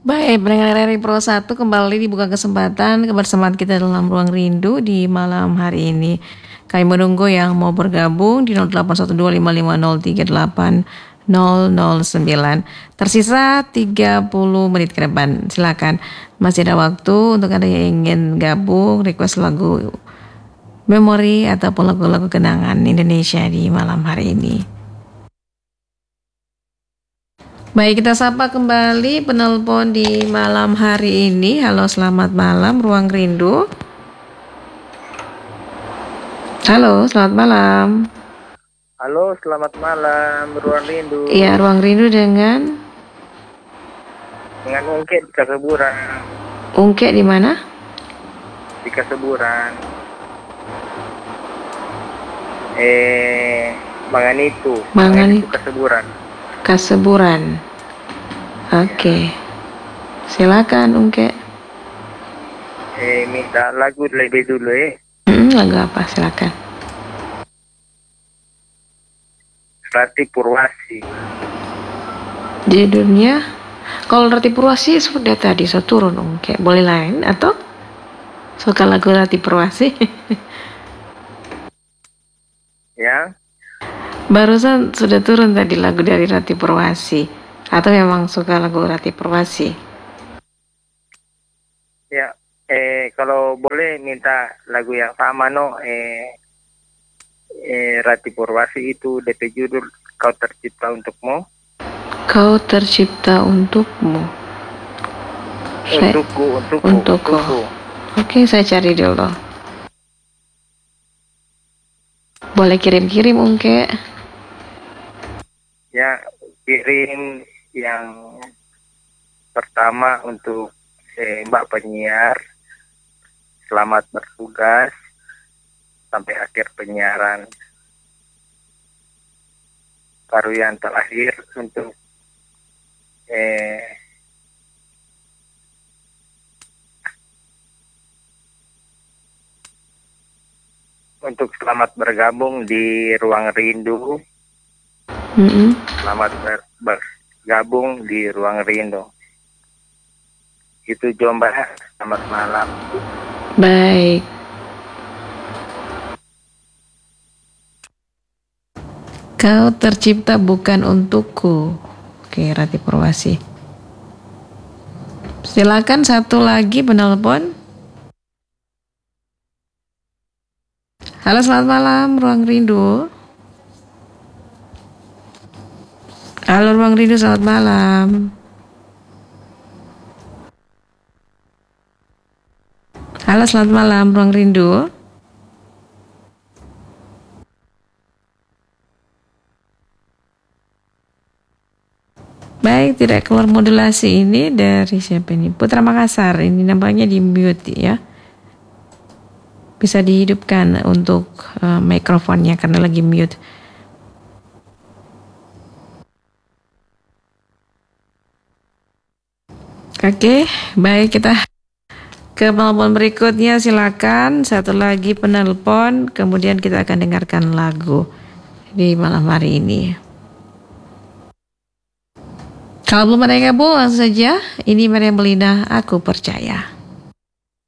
Baik, pendengar RRI Pro 1 kembali dibuka kesempatan kebersamaan kita dalam ruang rindu di malam hari ini. Kami menunggu yang mau bergabung di 081255038009. Tersisa 30 menit ke depan. Silakan. Masih ada waktu untuk Anda yang ingin gabung, request lagu memori ataupun lagu-lagu kenangan Indonesia di malam hari ini. Baik, kita sapa kembali penelpon di malam hari ini. Halo, selamat malam, Ruang Rindu. Halo, selamat malam. Halo, selamat malam, Ruang Rindu. Iya, Ruang Rindu dengan Ungke di Kaseburan. Ungke di mana? Di Kaseburan. Manganitu Kaseburan. Kaseburan. Oke. Silakan Ungke. Minta lagu lebih dulu Lagu apa? Silakan. Rati Purwasi. Judulnya, kalau Rati Purwasi sudah tadi saya turun Ungke. Boleh lain atau suka lagu Rati Purwasi? Ya. Barusan sudah turun tadi lagu dari Rati Purwasi. Atau memang suka lagu Rati Purwasi? Ya, kalau boleh minta lagu yang sama Rati Purwasi itu DP judul Kau Tercipta Untukmu. Kau tercipta untukmu. Untukku. Oke, saya cari dulu. Boleh kirim-kirim Ungke. Ya, kirim yang pertama untuk Mbak penyiar, selamat bertugas sampai akhir penyiaran. Baru yang terakhir untuk selamat bergabung di Ruang Rindu. Selamat bergabung di Ruang Rindu. Itu Jomba. Selamat malam. Baik. Kau tercipta bukan untukku. Oke, Rati Purwasi. Silakan satu lagi penelpon. Halo, selamat malam, Ruang Rindu. Halo, Ruang Rindu, selamat malam. Halo, selamat malam, Ruang Rindu. Baik, tidak keluar modulasi ini dari siapa ini? Putra Makassar, ini nampaknya di mute ya. Bisa dihidupkan untuk mikrofonnya karena lagi mute. Oke, baik, kita ke penelpon berikutnya. Silakan satu lagi penelpon, kemudian kita akan dengarkan lagu di malam hari ini. Kalau belum ada yang gabung, langsung saja. Ini Maria Melina, Aku Percaya.